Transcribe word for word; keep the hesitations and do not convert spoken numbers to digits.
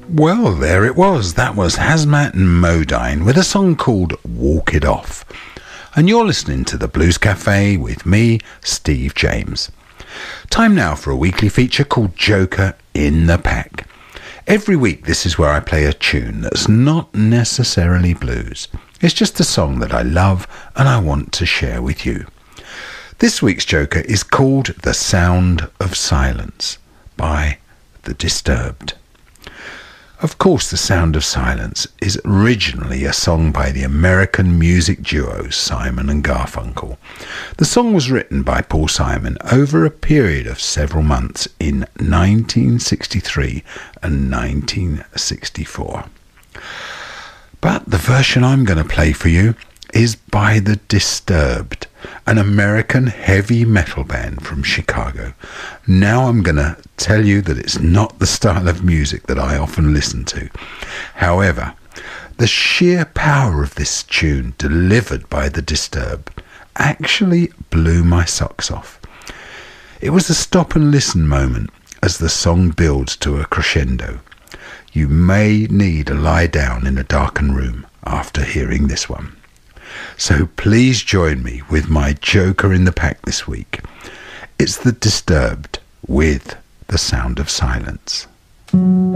Well, there it was. That was Hazmat and Modine with a song called Walk It Off. And you're listening to the Blues Cafe with me, Steve James. Time now for a weekly feature called Joker in the Pack. Every week this is where I play a tune that's not necessarily blues. It's just a song that I love and I want to share with you. This week's Joker is called The Sound of Silence by The Disturbed. Of course, The Sound of Silence is originally a song by the American music duo Simon and Garfunkel. The song was written by Paul Simon over a period of several months in nineteen sixty-three and nineteen sixty-four. But the version I'm going to play for you is by The Disturbed, an American heavy metal band from Chicago. Now I'm going to tell you that it's not the style of music that I often listen to. However, the sheer power of this tune delivered by The Disturbed actually blew my socks off. It was a stop and listen moment as the song builds to a crescendo. You may need to lie down in a darkened room after hearing this one. So please join me with my Joker in the Pack this week. It's The Disturbed with The Sound of Silence.